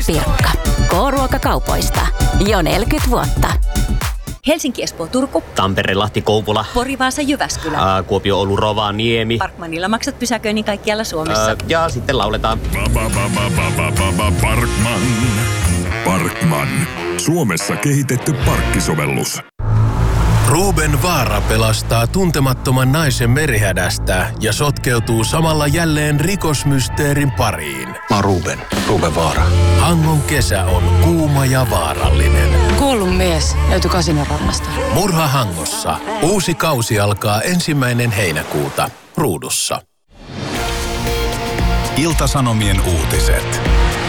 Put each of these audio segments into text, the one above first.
Pirkka. K-ruokakaupoista. Jo 40 vuotta. Helsinki, Espoo, Turku. Tampere, Lahti, Kouvola. Pori, Vaasa, Jyväskylä. Kuopio, Oulu, Rovaniemi. Parkmanilla maksat pysäköinnin kaikkialla Suomessa. Ja sitten lauletaan. Parkman. Suomessa kehitetty parkkisovellus. Ruben Vaara pelastaa tuntemattoman naisen merihädästä ja sotkeutuu samalla jälleen rikosmysteerin pariin. Mä oon Ruben Vaara. Hangon kesä on kuuma ja vaarallinen. Kuollut mies löytyi Kasinarannasta. Murha Hangossa. Uusi kausi alkaa 1. heinäkuuta Ruudussa. Ilta-Sanomien uutiset.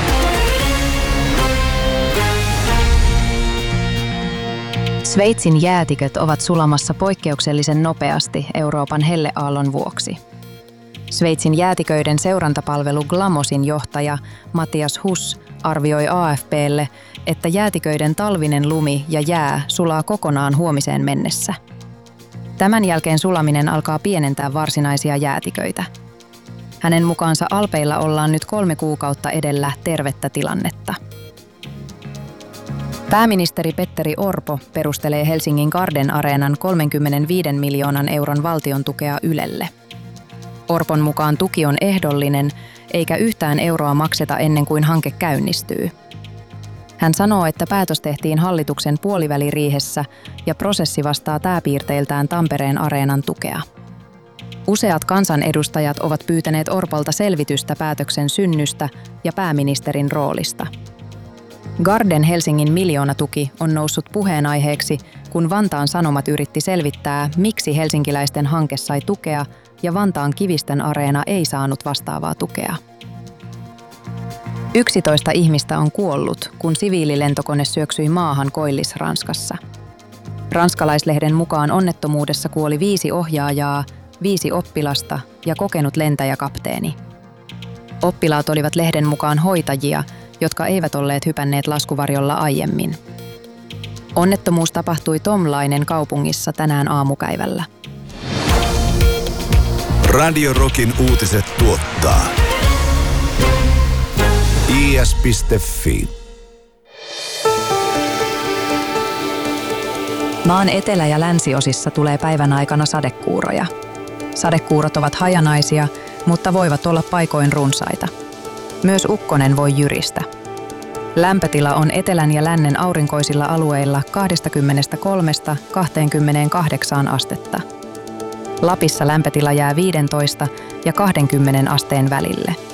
Sveitsin jäätiköt ovat sulamassa poikkeuksellisen nopeasti Euroopan helleaallon vuoksi. Sveitsin jäätiköiden seurantapalvelu Glamosin johtaja Matthias Huss arvioi AFP:lle, että jäätiköiden talvinen lumi ja jää sulaa kokonaan huomiseen mennessä. Tämän jälkeen sulaminen alkaa pienentää varsinaisia jäätiköitä. Hänen mukaansa Alpeilla ollaan nyt 3 kuukautta edellä tervettä tilannetta. Pääministeri Petteri Orpo perustelee Helsingin Garden-areenan 35 miljoonan euron valtion tukea Ylelle. Orpon mukaan tuki on ehdollinen, eikä yhtään euroa makseta ennen kuin hanke käynnistyy. Hän sanoo, että päätös tehtiin hallituksen puoliväliriihessä ja prosessi vastaa pääpiirteiltään Tampereen areenan tukea. Useat kansanedustajat ovat pyytäneet Orpolta selvitystä päätöksen synnystä ja pääministerin roolista. Garden Helsingin miljoonatuki on noussut puheenaiheeksi, kun Vantaan Sanomat yritti selvittää, miksi helsinkiläisten hanke sai tukea ja Vantaan Kivistön areena ei saanut vastaavaa tukea. 11 ihmistä on kuollut, kun siviililentokone syöksyi maahan Koillis-Ranskassa. Ranskalaislehden mukaan onnettomuudessa kuoli 5 ohjaajaa, 5 oppilasta ja kokenut lentäjäkapteeni. Oppilaat olivat lehden mukaan hoitajia, jotka eivät olleet hypänneet laskuvarjolla aiemmin. Onnettomuus tapahtui Tomlainen kaupungissa tänään aamupäivällä. Radio Rockin uutiset tuottaa is.fi. Maan etelä- ja länsiosissa tulee päivän aikana sadekuuroja. Sadekuurot ovat hajanaisia, mutta voivat olla paikoin runsaita. Myös ukkonen voi jyristä. Lämpötila on etelän ja lännen aurinkoisilla alueilla 23–28 astetta. Lapissa lämpötila jää 15 ja 20 asteen välille.